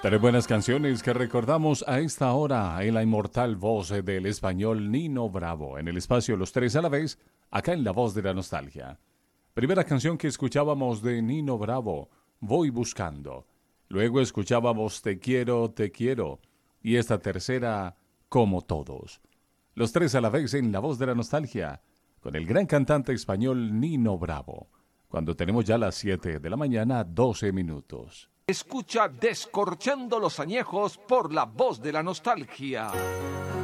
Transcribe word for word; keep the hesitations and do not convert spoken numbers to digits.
Tres buenas canciones que recordamos a esta hora en la inmortal voz del español Nino Bravo, en el espacio Los Tres a la Vez, acá en La Voz de la Nostalgia. Primera canción que escuchábamos de Nino Bravo, Voy Buscando. Luego escuchábamos Te Quiero, Te Quiero. Y esta tercera, Como Todos. Los Tres a la Vez en La Voz de la Nostalgia, con el gran cantante español Nino Bravo. Cuando tenemos ya las siete de la mañana, doce minutos. Escucha Descorchando los Añejos por La Voz de la Nostalgia.